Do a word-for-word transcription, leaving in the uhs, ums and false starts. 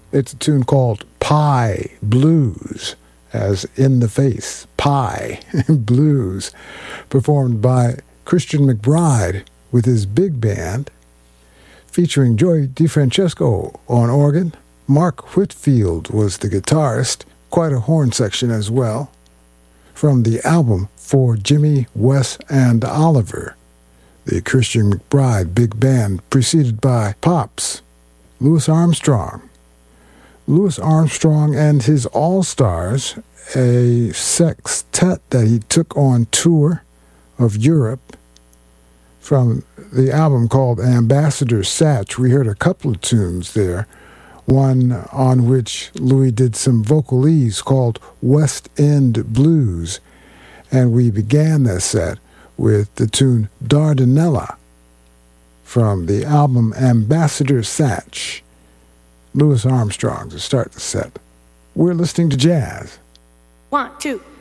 It's a tune called Pie Blues, as in the face, Pie Blues, performed by Christian McBride with his big band, featuring Joey DeFrancesco on organ. Mark Whitfield was the guitarist, quite a horn section as well, from the album For Jimmy, Wes, and Oliver, the Christian McBride big band, preceded by Pops, Louis Armstrong. Louis Armstrong and his All-Stars, a sextet that he took on tour of Europe, from the album called Ambassador Satch. We heard a couple of tunes there, one on which Louis did some vocalese called West End Blues, and we began that set with the tune Dardanella from the album Ambassador Satch. Louis Armstrong to start the set. We're listening to jazz. One, two.